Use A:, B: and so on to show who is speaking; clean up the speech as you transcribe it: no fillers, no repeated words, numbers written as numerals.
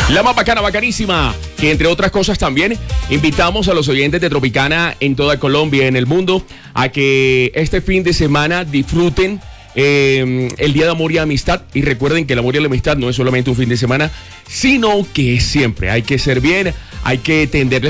A: La más bacana, bacanísima, que entre otras cosas también invitamos a los oyentes de Tropicana en toda Colombia y en el mundo a que este fin de semana disfruten el Día de Amor y Amistad. Y recuerden que el amor y la amistad no es solamente un fin de semana, sino que es siempre. Hay que ser bien, hay que tenderles